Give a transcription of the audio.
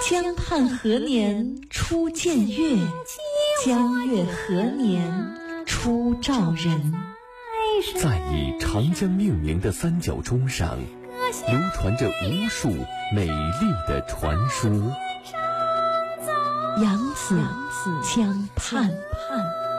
江畔何年初见月？江月何年初照人？ 在以长江命名的三角洲上，流传着无数美丽的传说。 扬子江畔。